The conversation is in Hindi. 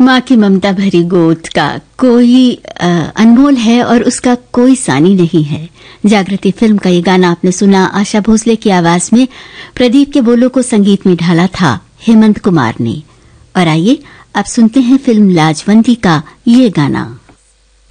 माँ की ममता भरी गोद का कोई अनमोल है और उसका कोई सानी नहीं है। जागृति फिल्म का ये गाना आपने सुना आशा भोसले की आवाज में। प्रदीप के बोलों को संगीत में ढाला था हेमंत कुमार ने। और आइए अब सुनते हैं फिल्म लाजवंती का ये गाना।